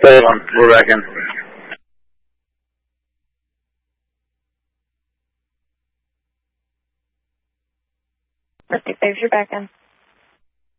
Hold on, we're back in. Perfect, thanks, you're back in.